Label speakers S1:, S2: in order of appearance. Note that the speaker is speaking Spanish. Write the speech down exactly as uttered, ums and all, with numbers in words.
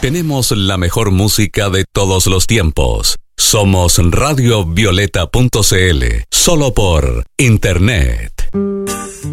S1: Tenemos la mejor música de todos los tiempos. Somos radio violeta punto c l, solo por Internet.